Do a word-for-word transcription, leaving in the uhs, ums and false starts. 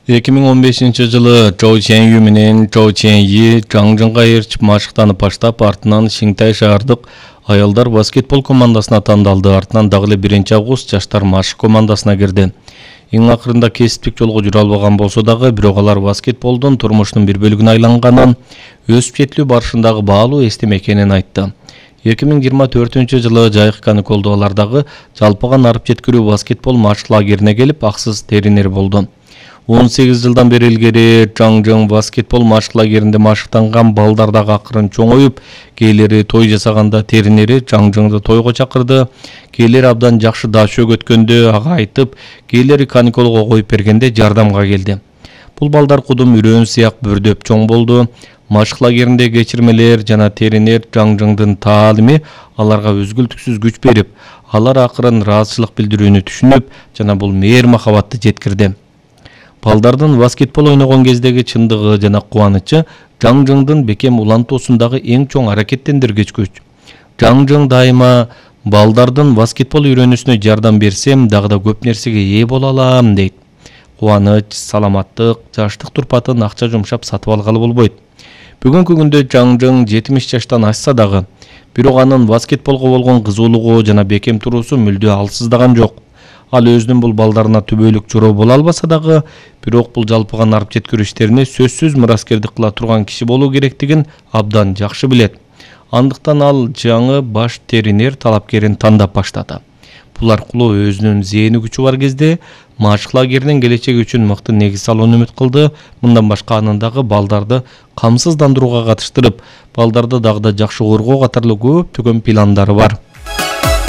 эки миң он бешинчи жылы Чоу Чен-ю менен Чоу Чен-и Жаңжыңга ээрчип машыктанып баштап, артынан Шинтай шаардык аялдар баскетбол командасына тандалды. Артынан дагы эле биринчи август жаштар машык командасына кирди. Эң акырында кесиптик жолго жүрө албаган болсо дагы, бирок алар баскетболдун турмушунун бир бөлүгүнө айланганын, өсүп жетилүү барышындагы баалуу эстеме экенин айтты. эки миң жыйырма төртүнчү жылы жайкы каникулдо алар дагы жалпыган арып жеткирүү баскетбол машык лагерине келип, аксыз тренер болду. он сегиз жылдан бери илгери Жаңжың баскетбол машык лагеринде машыктанган балдар дагы акырын чоңоюп, кээлери той жасаганда тренери Жаңжыңды тойго чакырды. Кээлери абдан жакшы даш өткөндө ага айтып, кээлери каникулга коюп бергенде жардамга келди. Бул балдар кудум үрөөн сыяк бүрдөп чоң болду. Машык лагеринде кечирмелер жана тренер Жаңжыңдын таалими аларга үзгүлтүксүз күч берип, алар акырын ыраазычылык билдирүүнү түшүнүп, жана бул мээр махабатты жеткирди. Балдардын баскетбол ойногон кездеги чындыгы жана кубанычы Жаңжыңдын бекем улантуусундагы эң чоң аракеттендиргич күч. Жаңжың дайыма балдардын баскетбол үйрөнүүсүнө жардам берсем, дагы да көп нерсеге ээ боло алам дейт. Кубаныч, саламаттык, жаштык турпатын акча жумшап сатып алгалы болбойт. Бүгүнкү күндө Жаңжың жетимиш жаштан ашса дагы, бирок анын баскетболго болгон кызуулугу жана бекем туруусу мүлдө алсыздаган жок. Ал өзүнүн бул балдарына түбөлүк журоо боло албаса дагы, бирок бул жалпыган арып жеткирүү иштерине сөзсүз мураскердик кыла турган киши болуу керектигин абдан жакшы билет. Андыктан ал жаңы баш тренер талапкерин тандап баштады. Бул аркылуу өзүнүн зээни күчү бар кезде машык лагеринин келечеги үчүн мыкты негиз салууну үмүт кылды. Мындан башка анын дагы балдарды камсыздандырууга катыштырып, балдарды дагы да жакшы коргоо катарлуу көптөгөн пландары бар.